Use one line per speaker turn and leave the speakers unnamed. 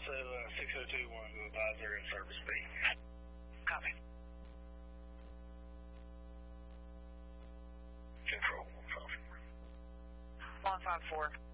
also 6021 to advisor in service B.
Copy.
Control 154.
154.